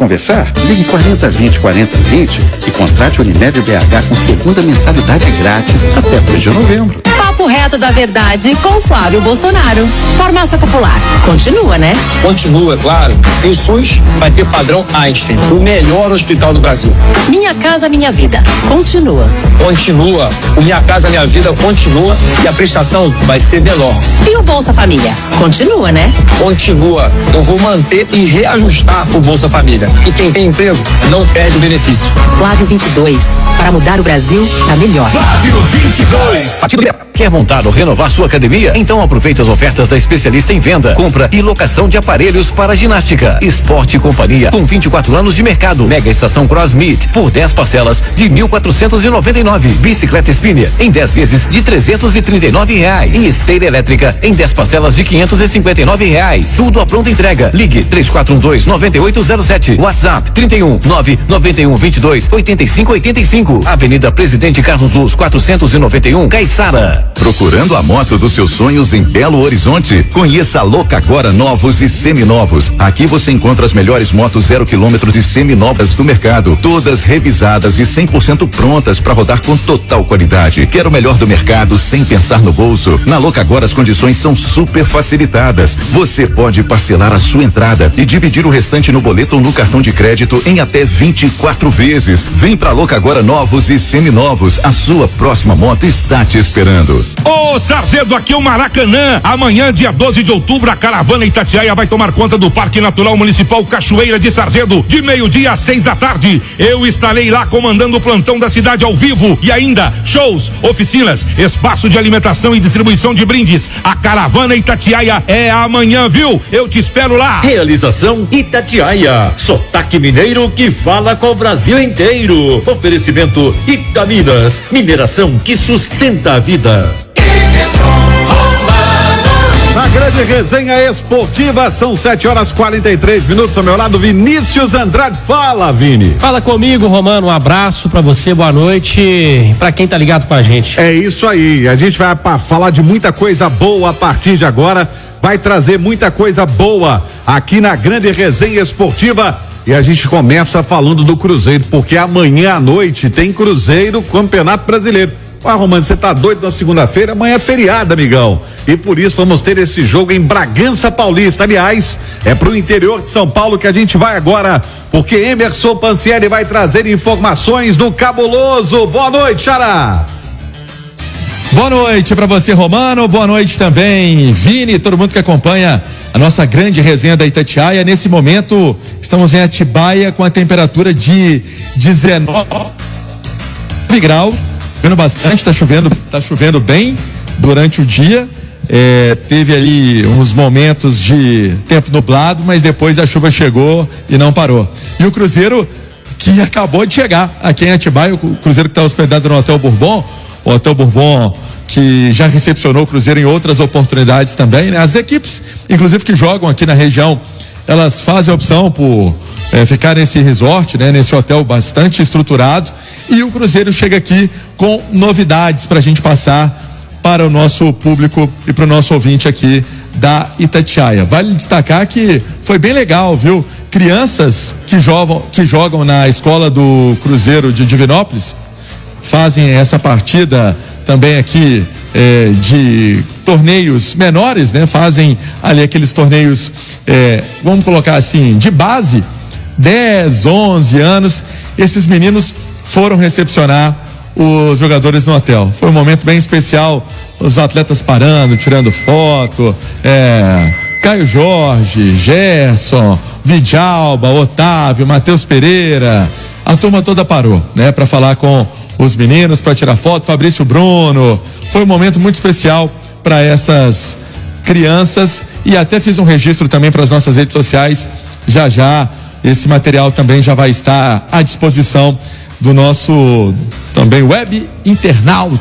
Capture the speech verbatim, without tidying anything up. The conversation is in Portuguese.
conversar? Ligue quarenta vinte, quarenta vinte e contrate Unimed B H com segunda mensalidade grátis até dois de novembro. Papo reto da verdade com Flávio Bolsonaro. Farmácia Popular. Continua, né? Continua, é claro. Em SUS vai ter padrão Einstein, o melhor hospital do Brasil. Minha Casa Minha Vida. Continua. Continua. O Minha Casa Minha Vida continua e a prestação vai ser menor. E o Bolsa Família? Continua, né? Continua. Eu vou manter e reajustar o Bolsa Família. E quem tem emprego não perde o benefício. Flávio vinte e dois. Para mudar o Brasil pra melhor. Flávio vinte e dois. Quer montar ou renovar sua academia? Então aproveite as ofertas da especialista em venda, compra e locação de aparelhos para ginástica. Esporte Companhia, com vinte e quatro anos de mercado. Mega Estação CrossMeet, por dez parcelas de mil quatrocentos e noventa e nove. Bicicleta Spinner, em dez vezes de trezentos e trinta e nove reais. E esteira elétrica, em dez parcelas de quinhentos e cinquenta e nove reais. Tudo à pronta entrega. Ligue três quatro um dois, nove oito zero sete. WhatsApp trinta e um, nove nove um, vinte e dois, oitenta e cinco, oitenta e cinco. Avenida Presidente Carlos Luz, quatrocentos e noventa e um, Caiçara. Procurando a moto dos seus sonhos em Belo Horizonte? Conheça a Locagora Novos e Seminovos. Aqui você encontra as melhores motos zero quilômetros e seminovas do mercado, todas revisadas e cem por cento prontas para rodar com total qualidade. Quer o melhor do mercado sem pensar no bolso? Na Locagora as condições são super facilitadas. Você pode parcelar a sua entrada e dividir o restante no boleto ou no cartão de crédito em até vinte e quatro vezes. Vem pra Locagora Novos e Seminovos. A sua próxima moto está te esperando. Ô Sarzedo, aqui é o Maracanã. Amanhã, dia doze de outubro, a caravana Itatiaia vai tomar conta do Parque Natural Municipal Cachoeira de Sarzedo, de meio-dia às seis da tarde. Eu estarei lá comandando o plantão da cidade ao vivo e ainda shows, oficinas, espaço de alimentação e distribuição de brindes. A caravana Itatiaia é amanhã, viu? Eu te espero lá. Realização Itatiaia, sotaque mineiro que fala com o Brasil inteiro. Oferecimento Itaminas, mineração que sustenta a vida. Na grande resenha esportiva, são sete horas e quarenta e três minutos. Ao meu lado, Vinícius Andrade. Fala, Vini. Fala comigo, Romano. Um abraço pra você, boa noite. Pra quem tá ligado com a gente. É isso aí. A gente vai pra falar de muita coisa boa a partir de agora. Vai trazer muita coisa boa aqui na grande resenha esportiva. E a gente começa falando do Cruzeiro, porque amanhã à noite tem Cruzeiro Campeonato Brasileiro. Ah, Romano, você tá doido na segunda-feira? Amanhã é feriado, amigão. E por isso vamos ter esse jogo em Bragança Paulista. Aliás, é pro interior de São Paulo que a gente vai agora, porque Emerson Pancieri vai trazer informações do Cabuloso. Boa noite, Xará. Boa noite pra você, Romano. Boa noite também, Vini, todo mundo que acompanha a nossa grande resenha da Itatiaia. Nesse momento, estamos em Atibaia com a temperatura de dezenove graus. Chovendo bastante, tá chovendo, tá chovendo bem durante o dia. É, teve ali uns momentos de tempo nublado, mas depois a chuva chegou e não parou. E o Cruzeiro que acabou de chegar aqui em Atibaia, o Cruzeiro que está hospedado no Hotel Bourbon, o Hotel Bourbon que já recepcionou o Cruzeiro em outras oportunidades também, né? As equipes, inclusive que jogam aqui na região, elas fazem a opção por é, ficar nesse resort, né? Nesse hotel bastante estruturado. E o Cruzeiro chega aqui com novidades para a gente passar para o nosso público e para o nosso ouvinte aqui da Itatiaia. Vale destacar que foi bem legal, viu? Crianças que jogam, que jogam na escola do Cruzeiro de Divinópolis fazem essa partida também aqui é, de torneios menores, né? Fazem ali aqueles torneios, é, vamos colocar assim, de base, dez, onze anos. Esses meninos foram recepcionar os jogadores no hotel. Foi um momento bem especial, os atletas parando, tirando foto, é, Caio Jorge, Gerson, Vidalba, Otávio, Matheus Pereira, a turma toda parou, né, para falar com os meninos, para tirar foto, Fabrício Bruno. Foi um momento muito especial para essas crianças e até fiz um registro também para as nossas redes sociais. Já já esse material também já vai estar à disposição do nosso também web internauta.